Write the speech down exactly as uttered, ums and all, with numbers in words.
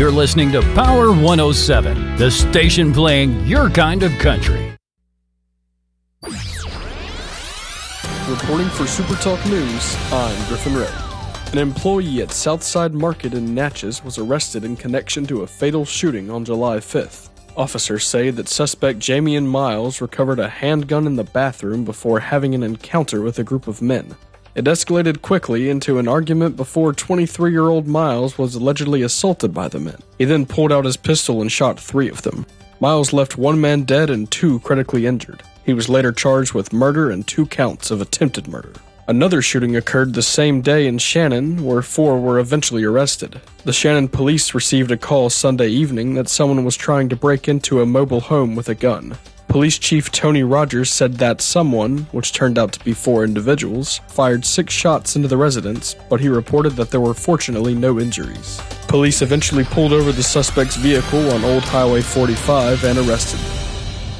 You're listening to Power one oh seven, the station playing your kind of country. Reporting for Super Talk News, I'm Griffin Ray. An employee at Southside Market in Natchez was arrested in connection to a fatal shooting on July fifth. Officers say that suspect Jamian Miles recovered a handgun in the bathroom before having an encounter with a group of men. It escalated quickly into an argument before twenty-three-year-old Miles was allegedly assaulted by the men. He then pulled out his pistol and shot three of them. Miles left one man dead and two critically injured. He was later charged with murder and two counts of attempted murder. Another shooting occurred the same day in Shannon, where four were eventually arrested. The Shannon police received a call Sunday evening that someone was trying to break into a mobile home with a gun. Police Chief Tony Rogers said that someone, which turned out to be four individuals, fired six shots into the residence, but he reported that there were fortunately no injuries. Police eventually pulled over the suspect's vehicle on Old Highway forty-five and arrested him.